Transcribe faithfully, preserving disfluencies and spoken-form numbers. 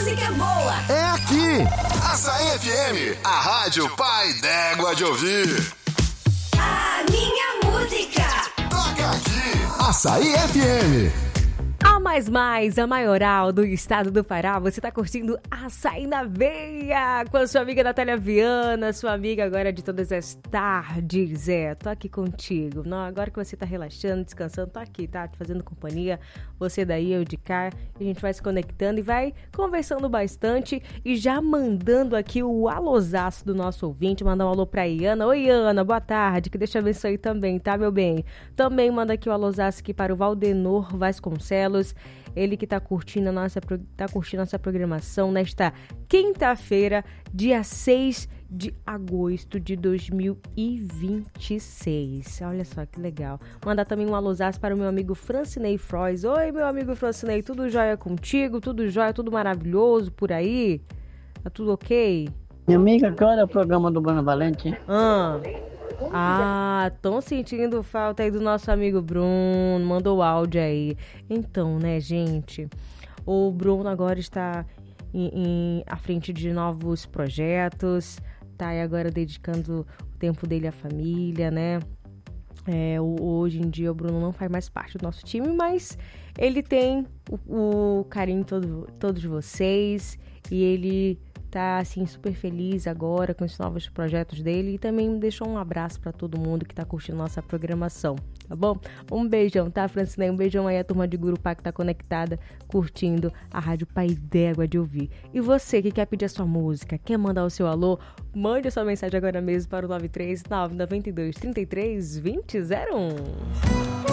música boa é aqui. Açaí F M, a rádio pai d'égua de ouvir. A minha música toca aqui. Açaí F M. A mais mais, a maioral do estado do Pará, você tá curtindo Açaí na Veia com a sua amiga Natália Viana, sua amiga agora de todas as tardes. É, tô aqui contigo. Não, agora que você tá relaxando, descansando, tô aqui, tá? Te fazendo companhia, você daí, eu de cá, a gente vai se conectando e vai conversando bastante e já mandando aqui o alôzaço do nosso ouvinte, mandar um alô pra Iana. Oi, Iana, boa tarde, que Deus te abençoe também, tá, meu bem? Também manda aqui o alôzaço aqui para o Valdenor Vasconcelos, ele que tá curtindo a nossa, tá curtindo a nossa programação nesta quinta-feira, dia seis de agosto de dois mil e vinte e seis. Olha só que legal. Mandar também um alôzaço para o meu amigo Francinei Frois. Oi, meu amigo Francinei, tudo jóia contigo? Tudo jóia, tudo maravilhoso por aí? Tá tudo ok? Minha amiga, que hora é o programa do Bruno Valente? Ah... Ah, estão sentindo falta aí do nosso amigo Bruno, mandou áudio aí. Então, né, gente, o Bruno agora está em, em, à frente de novos projetos, tá aí agora dedicando o tempo dele à família, né? É, hoje em dia o Bruno não faz mais parte do nosso time, mas ele tem o, o carinho de todo, todos vocês e ele tá assim super feliz agora com os novos projetos dele e também deixou um abraço para todo mundo que tá curtindo nossa programação, tá bom? Um beijão, tá, Francinei? Um beijão aí a turma de Gurupá que tá conectada, curtindo a Rádio Pai d'Égua de ouvir. E você que quer pedir a sua música, quer mandar o seu alô, mande a sua mensagem agora mesmo para o nove três nove nove dois, três três dois zero um.